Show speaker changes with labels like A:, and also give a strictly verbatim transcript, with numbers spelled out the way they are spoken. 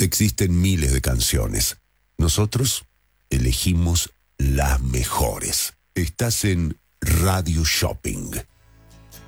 A: Existen miles de canciones. Nosotros elegimos las mejores. Estás en Radio Shopping.